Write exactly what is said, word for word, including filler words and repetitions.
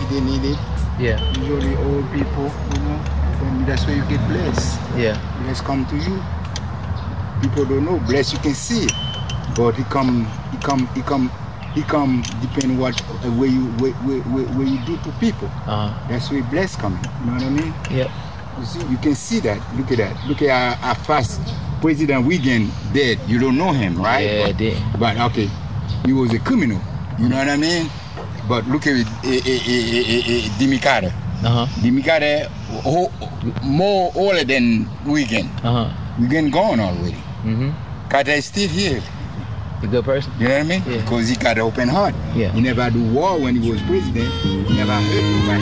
they need it. Yeah. Usually old people, you know, and that's where you get blessed. Yeah. Bless come to you. People don't know. Bless you can see it, but he come, he come, he come, he come. Depend what uh, where you where, where, where, where you do to people. Uh huh. That's where bless coming. You know what I mean? Yep. You see, you can see that. Look at that. Look at our, our first President Reagan dead. You don't know him, right? Yeah, I but, did. But okay, he was a criminal. You know what I mean? But look at it, eh, eh, eh, eh, eh, Jimmy Carter. Uh huh. Jimmy Carter, ho- more older than Reagan. Uh huh. Reagan gone already. Mhm. Carter is still here. A good person. You know what I mean? Yeah. Because he got an open heart. Yeah. He never do war when he was president. He never hurt nobody.